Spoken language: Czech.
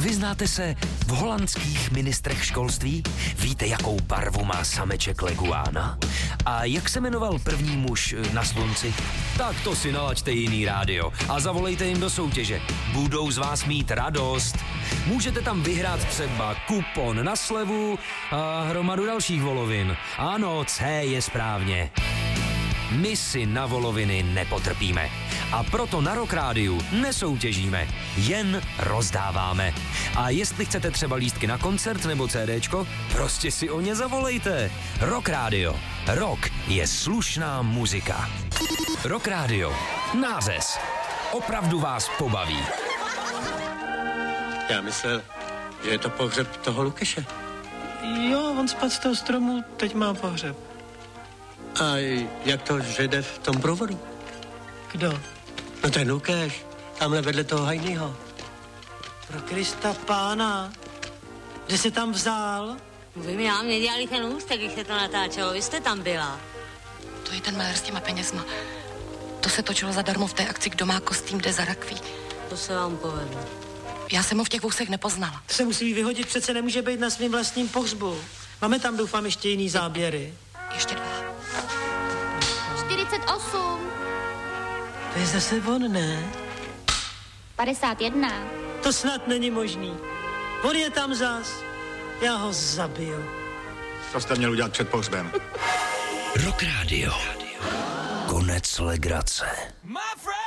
Vyznáte se v holandských ministrech školství? Víte, jakou barvu má sameček leguána? A jak se jmenoval první muž na slunci? Tak to si nalaďte jiný rádio a zavolejte jim do soutěže. Budou z vás mít radost. Můžete tam vyhrát třeba kupon na slevu a hromadu dalších volovin. Ano, C je správně. My si na voloviny nepotrpíme. A proto na Rock Rádiu nesoutěžíme, jen rozdáváme. A jestli chcete třeba lístky na koncert nebo CDčko, prostě si o ně zavolejte. Rock Rádio. Rock je slušná muzika. Rock Rádio. Nářez. Opravdu vás pobaví. Já myslel, že je to pohřeb toho Lukeše. Jo, on spadl z toho stromu, teď má pohřeb. A jak to, že jde v tom provodu? Kdo? No ten Lukeš, tamhle vedle toho Hajnýho. Pro Krista pána. Kde se tam vzal? Vy mi nám nedělali ten ústek, když se to natáčelo, vy jste tam byla. To je ten malér s těma penězma. To se točilo zadarmo v té akci Kdo má kostým, jde za rakví. To se vám povedlo. Já jsem ho v těch vousech nepoznala. To se musí vyhodit, přece nemůže být na svým vlastním pohřbu. Máme tam, doufám, ještě jiný záběry. Ještě 2. 48. To je zase on, ne? 51. To snad není možný. On je tam zas. Já ho zabiju. To jste měl udělat před pohřbem. Rock Rádio. Konec legrace.